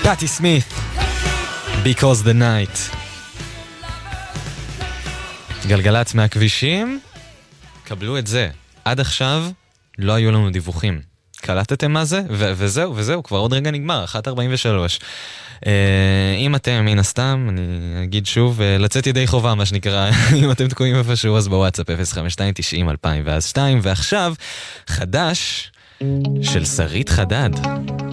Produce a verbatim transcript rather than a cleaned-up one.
פאטי סמית, Because the Night. גלגלת מהכבישים, קבלו את זה. עד עכשיו לא היו לנו דיווחים. קלטתם מה זה? ו- וזהו, וזהו, כבר עוד רגע נגמר, אחת ארבעים ושלוש. Uh, אם אתם, מן הסתם, אני אגיד שוב, uh, לצאת ידי חובה, מה שנקרא, אם אתם תקועים איפשהו, אז בוואטסאפ אפס חמש שתיים תשעים אלפיים ואז שתיים, ועכשיו, חדש של שרית חדד.